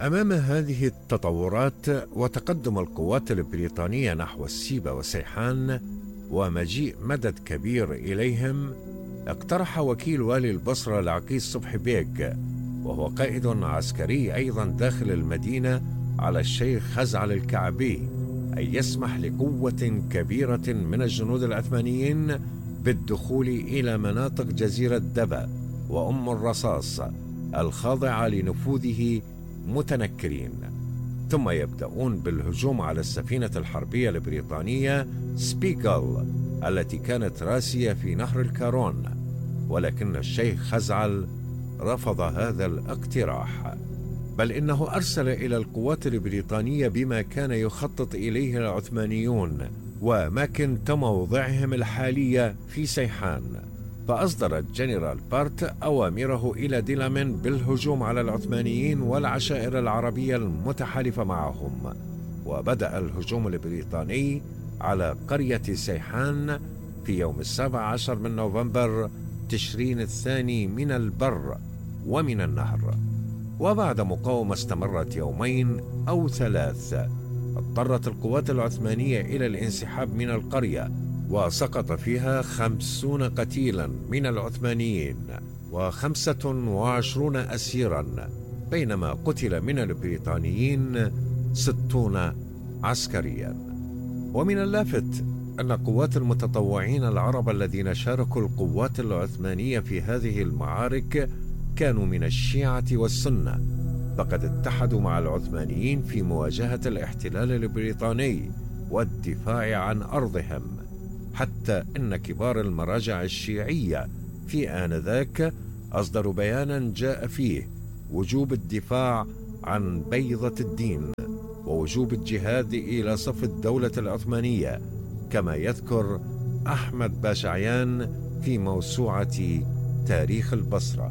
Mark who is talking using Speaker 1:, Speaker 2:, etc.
Speaker 1: أمام هذه التطورات وتقدم القوات البريطانية نحو السيبة وسيحان ومجيء مدد كبير إليهم، اقترح وكيل والي البصرة العقيس صبحي بيك، وهو قائد عسكري أيضا داخل المدينة، على الشيخ خزعل الكعبي أن يسمح لقوة كبيرة من الجنود العثمانيين بالدخول إلى مناطق جزيرة دبا وأم الرصاص الخاضعة لنفوذه متنكرين، ثم يبدأون بالهجوم على السفينة الحربية البريطانية سبيغل التي كانت راسية في نهر الكارون، ولكن الشيخ خزعل رفض هذا الاقتراح، بل إنه أرسل إلى القوات البريطانية بما كان يخطط إليه العثمانيون وأماكن موضعهم الحالية في سيحان. فأصدر الجنرال بارت أوامره إلى ديلامين بالهجوم على العثمانيين والعشائر العربية المتحالفة معهم، وبدأ الهجوم البريطاني على قرية سيحان في يوم 17 من نوفمبر تشرين الثاني من البر ومن النهر. وبعد مقاومة استمرت يومين أو 3 اضطرت القوات العثمانية إلى الانسحاب من القرية، وسقط فيها 50 قتيلا من العثمانيين و25 أسيرا، بينما قتل من البريطانيين 60 عسكريا. ومن اللافت أن قوات المتطوعين العرب الذين شاركوا القوات العثمانية في هذه المعارك كانوا من الشيعة والسنة، فقد اتحدوا مع العثمانيين في مواجهة الاحتلال البريطاني والدفاع عن أرضهم، حتى إن كبار المراجع الشيعية في آنذاك أصدروا بيانا جاء فيه وجوب الدفاع عن بيضة الدين ووجوب الجهاد إلى صف الدولة العثمانية، كما يذكر أحمد باشعيان في موسوعة تاريخ البصرة.